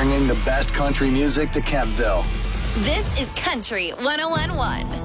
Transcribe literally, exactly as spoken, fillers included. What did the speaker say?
bringing the best country music to Kempville. This is Country one oh one point one.